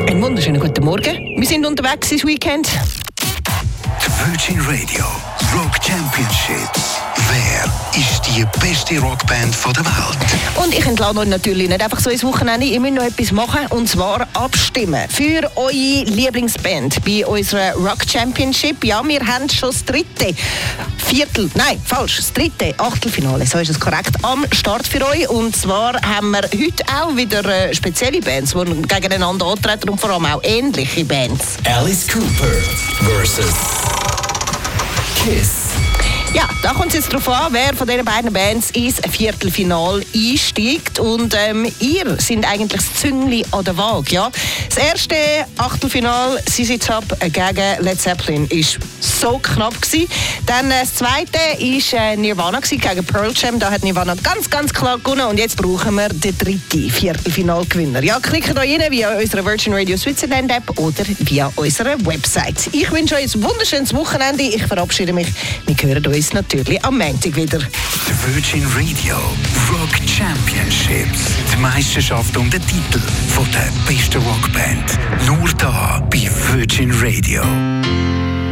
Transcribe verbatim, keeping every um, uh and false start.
Einen wunderschönen guten Morgen. Wir sind unterwegs ins Weekend. Die Virgin Radio Rock Championship. Wer ist die beste Rockband der Welt? Und ich entlade euch natürlich nicht einfach so ins Wochenende. Ihr müsst noch etwas machen, und zwar abstimmen für eure Lieblingsband bei unserer Rock Championship. Ja, wir haben schon das dritte Viertel, nein, falsch, das dritte Achtelfinale, so ist es korrekt, am Start für euch. Und zwar haben wir heute auch wieder äh, spezielle Bands, die gegeneinander antreten, und vor allem auch ähnliche Bands. Alice Cooper versus Kiss. Ja, da kommt es jetzt darauf an, wer von diesen beiden Bands ins Viertelfinale einsteigt. Und ähm, ihr seid eigentlich das Züngli an der Waage. Ja? Das erste Achtelfinale, C Z Top gegen Led Zeppelin, ist so knapp gewesen. Dann äh, das zweite ist äh, Nirvana gewesen, gegen Pearl Jam. Da hat Nirvana ganz, ganz klar gewonnen. Und jetzt brauchen wir den dritten Viertelfinalgewinner. Ja, klickt da rein via unserer Virgin Radio Switzerland App oder via unserer Website. Ich wünsche euch ein wunderschönes Wochenende. Ich verabschiede mich. Wir hören uns natürlich am Montag wieder. Die Virgin Radio Rock Championships. Die Meisterschaft um den Titel von der besten Rockband. Nur da bei Virgin Radio.